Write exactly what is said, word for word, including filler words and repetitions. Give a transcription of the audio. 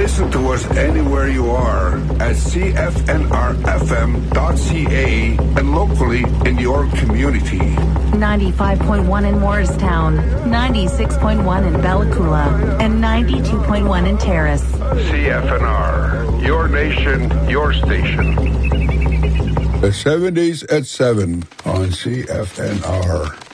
Listen to us anywhere you are at c f n r f m dot c a and locally in your community. ninety-five point one in Morristown, ninety-six point one in Bella Coola, and ninety-two point one in Terrace. C F N R, your nation, your station. The seventies at seven on C F N R.